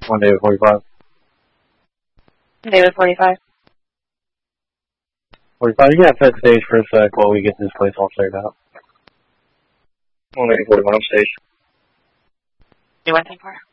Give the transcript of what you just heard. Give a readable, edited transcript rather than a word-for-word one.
On David 45. David 45. 45, you can have set stage for a sec while we get this place all cleared out. On David 41 stage. You want 10-4?